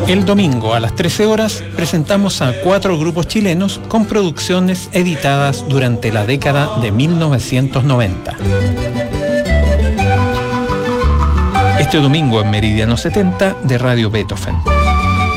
El domingo a las 13 horas presentamos a 4 grupos chilenos con producciones editadas durante la década de 1990. Este domingo en Meridiano 70 de Radio Beethoven.